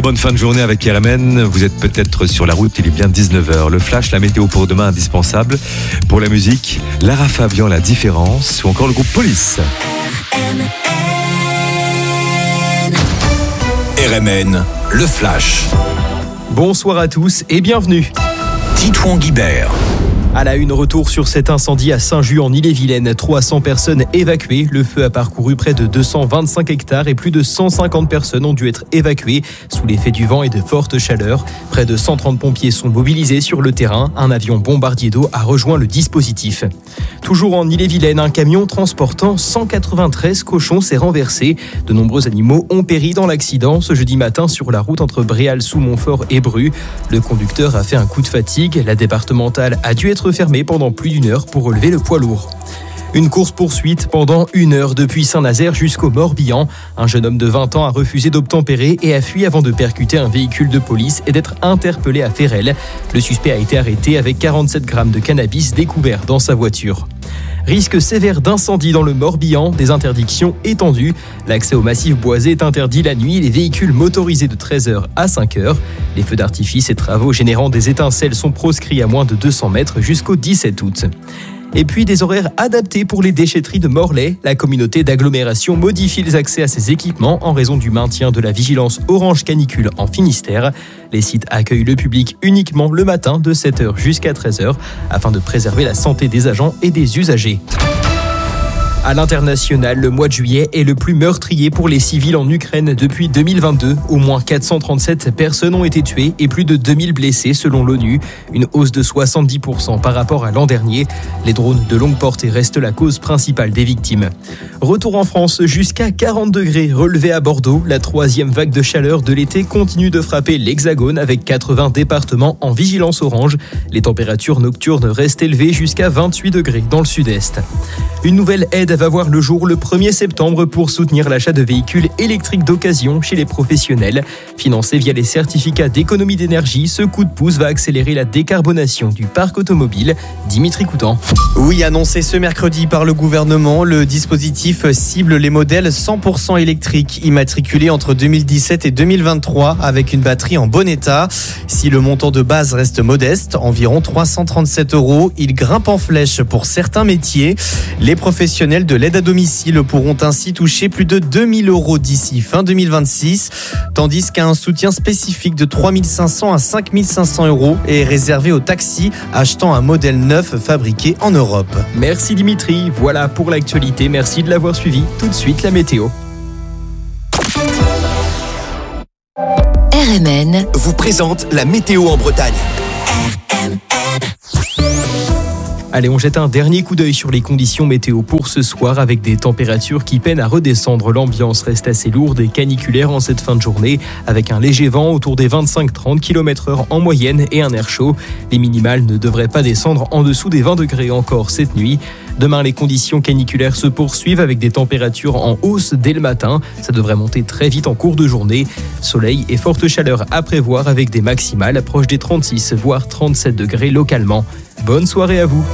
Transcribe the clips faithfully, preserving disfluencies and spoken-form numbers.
Très bonne fin de journée avec R M N. Vous êtes peut-être sur la route, il est bien dix-neuf heures. Le flash, la météo pour demain indispensable. Pour la musique, Lara Fabian, La Différence ou encore le groupe Police. R M N, le flash. Bonsoir à tous et bienvenue. Titouan Guibert. À la une, retour sur cet incendie à Saint-Just en Ille-et-Vilaine. trois cents personnes évacuées. Le feu a parcouru près de deux cent vingt-cinq hectares et plus de cent cinquante personnes ont dû être évacuées sous l'effet du vent et de fortes chaleurs. Près de cent trente pompiers sont mobilisés sur le terrain. Un avion bombardier d'eau a rejoint le dispositif. Toujours en Ille-et-Vilaine, un camion transportant cent quatre-vingt-treize cochons s'est renversé. De nombreux animaux ont péri dans l'accident ce jeudi matin sur la route entre Bréal-sous-Montfort et Bru. Le conducteur a fait un coup de fatigue. La départementale a dû être fermée pendant plus d'une heure pour relever le poids lourd. Une course-poursuite pendant une heure depuis Saint-Nazaire jusqu'au Morbihan. Un jeune homme de vingt ans a refusé d'obtempérer et a fui avant de percuter un véhicule de police et d'être interpellé à Férel. Le suspect a été arrêté avec quarante-sept grammes de cannabis découverts dans sa voiture. Risque sévère d'incendie dans le Morbihan, des interdictions étendues. L'accès au massif boisé est interdit la nuit, les véhicules motorisés de treize heures à cinq heures. Les feux d'artifice et travaux générant des étincelles sont proscrits à moins de deux cents mètres jusqu'au dix-sept août. Et puis des horaires adaptés pour les déchetteries de Morlaix. La communauté d'agglomération modifie les accès à ces équipements en raison du maintien de la vigilance orange canicule en Finistère. Les sites accueillent le public uniquement le matin de sept heures jusqu'à treize heures afin de préserver la santé des agents et des usagers. À l'international, le mois de juillet est le plus meurtrier pour les civils en Ukraine depuis deux mille vingt-deux. Au moins quatre cent trente-sept personnes ont été tuées et plus de deux mille blessés selon l'ONU. Une hausse de soixante-dix pour cent par rapport à l'an dernier. Les drones de longue portée restent la cause principale des victimes. Retour en France, jusqu'à quarante degrés relevés à Bordeaux. La troisième vague de chaleur de l'été continue de frapper l'Hexagone avec quatre-vingts départements en vigilance orange. Les températures nocturnes restent élevées jusqu'à vingt-huit degrés dans le sud-est. Une nouvelle aide va voir le jour le premier septembre pour soutenir l'achat de véhicules électriques d'occasion chez les professionnels. Financé via les certificats d'économie d'énergie, ce coup de pouce va accélérer la décarbonation du parc automobile. Dimitri Coutan. Oui, annoncé ce mercredi par le gouvernement, le dispositif cible les modèles cent pour cent électriques immatriculés entre deux mille dix-sept et deux mille vingt-trois avec une batterie en bon état. Si le montant de base reste modeste, environ trois cent trente-sept euros, il grimpe en flèche pour certains métiers. Les professionnels de l'aide à domicile pourront ainsi toucher plus de deux mille euros d'ici fin deux mille vingt-six, tandis qu'un soutien spécifique de trois mille cinq cents à cinq mille cinq cents euros est réservé aux taxis achetant un modèle neuf fabriqué en Europe. Merci Dimitri, voilà pour l'actualité, merci de l'avoir suivi. Tout de suite la météo. R M N vous présente la météo en Bretagne. Allez, on jette un dernier coup d'œil sur les conditions météo pour ce soir avec des températures qui peinent à redescendre. L'ambiance reste assez lourde et caniculaire en cette fin de journée avec un léger vent autour des vingt-cinq à trente kilomètres heure en moyenne et un air chaud. Les minimales ne devraient pas descendre en dessous des vingt degrés encore cette nuit. Demain, les conditions caniculaires se poursuivent avec des températures en hausse dès le matin. Ça devrait monter très vite en cours de journée. Soleil et forte chaleur à prévoir avec des maximales proches des trente-six voire trente-sept degrés localement. Bonne soirée à vous.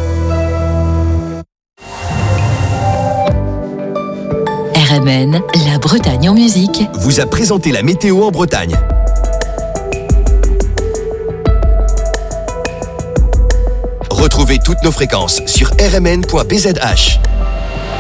R M N, la Bretagne en musique, vous a présenté la météo en Bretagne. Retrouvez toutes nos fréquences sur r m n point b z h.